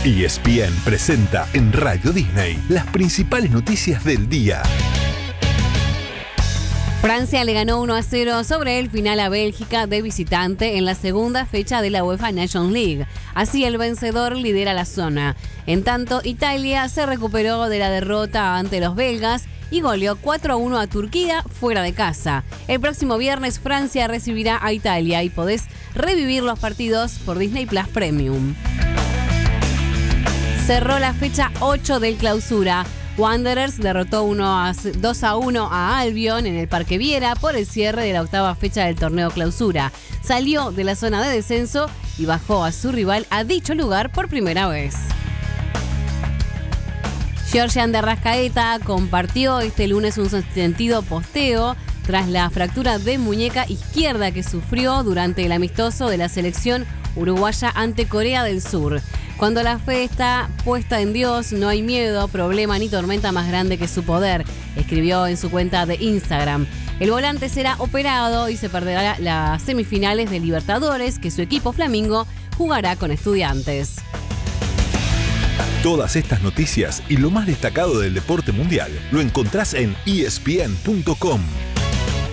ESPN presenta en Radio Disney las principales noticias del día. Francia le ganó 1-0 sobre el final a Bélgica de visitante en la segunda fecha de la UEFA Nations League. Así el vencedor lidera la zona. En tanto, Italia se recuperó de la derrota ante los belgas y goleó 4-1 a Turquía fuera de casa. El próximo viernes Francia recibirá a Italia y podés revivir los partidos por Disney Plus Premium. Cerró la fecha 8 del Clausura. Wanderers derrotó 2-1 a Albion en el Parque Viera por el cierre de la octava fecha del torneo Clausura. Salió de la zona de descenso y bajó a su rival a dicho lugar por primera vez. Georgian de Arrascaeta compartió este lunes un sentido posteo tras la fractura de muñeca izquierda que sufrió durante el amistoso de la selección uruguaya ante Corea del Sur. Cuando la fe está puesta en Dios, no hay miedo, problema ni tormenta más grande que su poder, escribió en su cuenta de Instagram. El volante será operado y se perderá las semifinales de Libertadores que su equipo Flamingo jugará con Estudiantes. Todas estas noticias y lo más destacado del deporte mundial lo encontrás en ESPN.com.